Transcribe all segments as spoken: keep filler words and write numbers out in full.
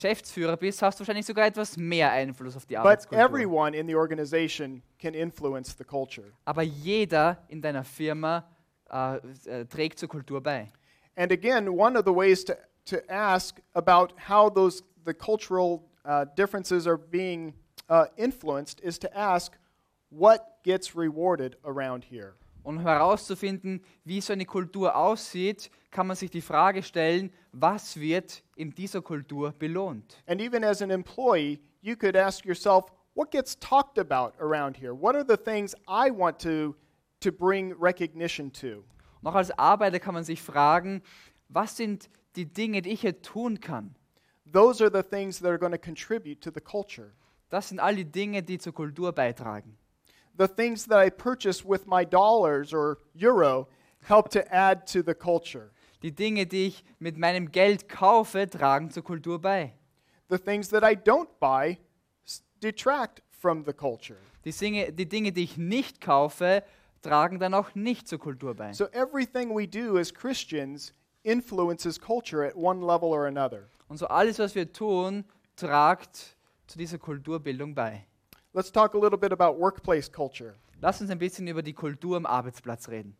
Geschäftsführer bist, hast du wahrscheinlich sogar etwas mehr Einfluss auf die But Arbeitskultur. everyone in the organization can influence the culture. Aber jeder in deiner Firma äh, äh, trägt zur Kultur bei. And again, one of the ways to, to ask about how those the cultural uh, differences are being uh, influenced is to ask, what gets rewarded around here? Um herauszufinden, wie so eine Kultur aussieht, kann man sich die Frage stellen, was wird in dieser Kultur belohnt? And even as an employee, you could ask yourself, what gets talked about around here? What are the things I want to, to bring recognition to? Noch als Arbeiter kann man sich fragen, was sind die Dinge, die ich hier tun kann? Those are the things that are going to contribute to the culture. Das sind all die Dinge, die zur Kultur beitragen. The things that I purchase with my dollars or euro help to add to the culture. Die Dinge, die ich mit meinem Geld kaufe, tragen zur Kultur bei. The things that I don't buy s- detract from the culture. Die Dinge, die Dinge, die ich nicht kaufe, tragen dann auch nicht zur Kultur bei. So everything we do as Christians influences culture at one level or another. Und so alles, was wir tun, tragt zu dieser Kulturbildung bei. Let's talk a little bit about workplace culture. Lass uns ein bisschen über die Kultur am Arbeitsplatz reden.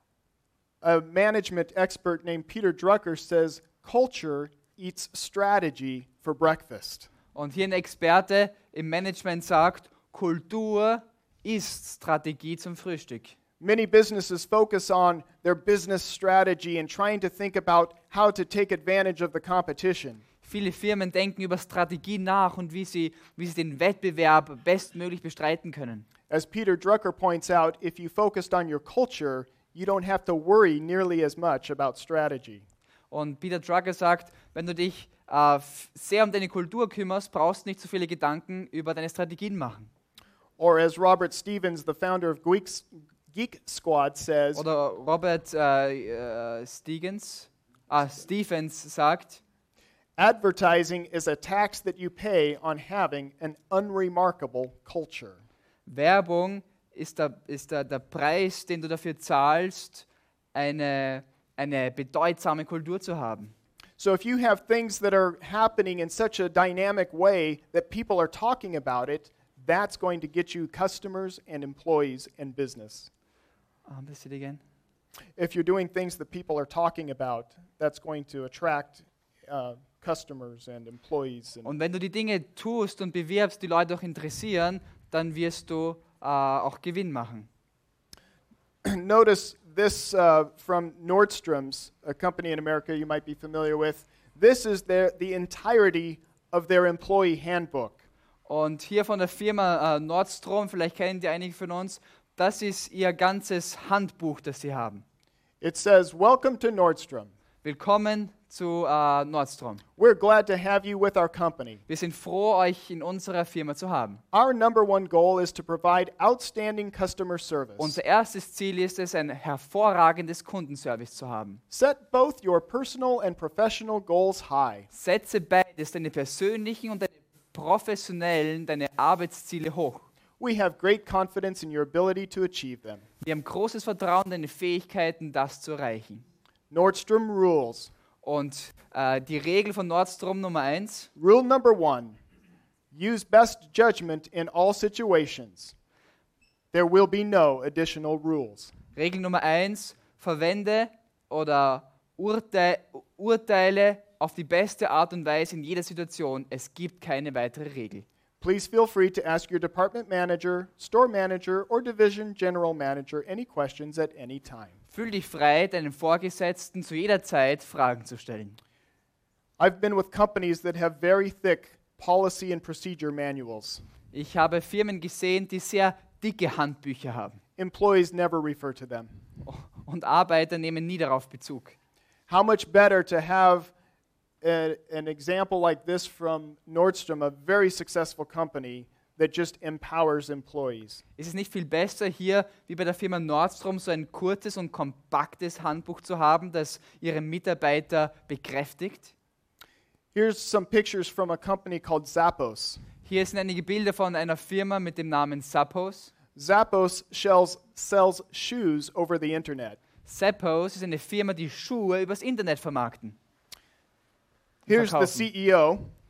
A management expert named Peter Drucker says, culture eats strategy for breakfast. Und hier ein Experte im Management sagt, Kultur ist Strategie zum Frühstück. Many businesses focus on their business strategy and trying to think about how to take advantage of the competition. Viele Firmen denken über Strategie nach und wie sie, wie sie den Wettbewerb bestmöglich bestreiten können. As Peter Drucker points out, if you focused on your culture, you don't have to worry nearly as much about strategy. Und Peter Drucker sagt, wenn du dich äh, f- sehr um deine Kultur kümmerst, brauchst du nicht so viele Gedanken über deine Strategien machen. Or as Robert Stevens, the founder of Geeks, Geek Squad, says, Oder Robert äh, äh, Stevens, ah, Stephens sagt, advertising is a tax that you pay on having an unremarkable culture. Werbung ist, der, ist der, der Preis, den du dafür zahlst, eine, eine bedeutsame Kultur zu haben. So if you have things that are happening in such a dynamic way that people are talking about it, that's going to get you customers and employees and business. Um, this it again. If you're doing things that people are talking about, that's going to attract uh, customers and employees. And Und wenn du die Dinge tust und bewirbst, die Leute auch interessieren, dann wirst du äh, auch Gewinn machen. notice this uh, from Nordstrom's, a company in America you might be familiar with. This is their, the entirety of their employee handbook. Und hier von der Firma äh, Nordstrom, vielleicht kennen die einige von uns, das ist ihr ganzes Handbuch, das sie haben. It says, welcome to Nordstrom. Willkommen zu äh, Nordstrom. We're glad to have you with our company. Wir sind froh, euch in unserer Firma zu haben. Our number one goal is to provide outstanding customer service. Unser erstes Ziel ist es, ein hervorragendes Kundenservice zu haben. Set both your personal and professional goals high. Setze beides, deine persönlichen und deine professionellen, deine Arbeitsziele hoch. We have great confidence in your ability to achieve them. Wir haben großes Vertrauen in deine Fähigkeiten, das zu erreichen. Nordstrom rules. Und äh, die Regel von Nordstrom Nummer eins, Rule number one, use best judgment in all situations. There will be no additional rules. Regel Nummer eins, verwende oder urte urteile auf die beste Art und Weise in jeder Situation. Es gibt keine weitere Regel. Please feel free to ask your department manager, store manager, or division general manager any questions at any time. Fühl dich frei, deinen Vorgesetzten zu jeder Zeit Fragen zu stellen. I've been with companies that have very thick policy and procedure manuals. Ich habe Firmen gesehen, die sehr dicke Handbücher haben. Employees never refer to them. Und Arbeiter nehmen nie darauf Bezug. How much better to have a, an example like this from Nordstrom, a very successful company that just empowers employees. Ist es nicht viel besser, hier wie bei der Firma Nordstrom so ein kurzes und kompaktes Handbuch zu haben, das ihre Mitarbeiter bekräftigt? Here's some pictures from a company called Zappos. Hier sind einige Bilder von einer Firma mit dem Namen Zappos. Zappos sells, sells shoes over the internet. Zappos ist eine Firma, die Schuhe übers Internet vermarkten. Here's the Verkaufen. C E O.